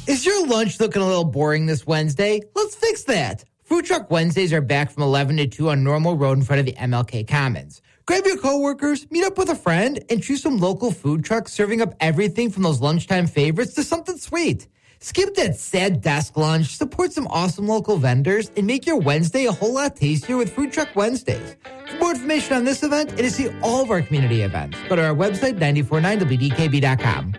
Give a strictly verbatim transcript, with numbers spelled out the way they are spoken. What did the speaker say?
Is your lunch looking a little boring this Wednesday? Let's fix that. Food Truck Wednesdays are back from eleven to two on Normal Road in front of the M L K Commons. Grab your coworkers, meet up with a friend, and choose some local food trucks serving up everything from those lunchtime favorites to something sweet. Skip that sad desk lunch, support some awesome local vendors, and make your Wednesday a whole lot tastier with Food Truck Wednesdays. For more information on this event and to see all of our community events, go to our website, nine four nine W D K B dot com.